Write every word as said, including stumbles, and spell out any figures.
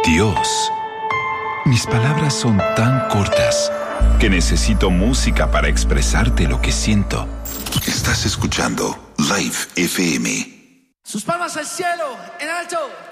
Dios. Mis palabras son tan cortas que necesito música para expresarte lo que siento. Estás escuchando Live F M. Sus palmas al cielo, en alto.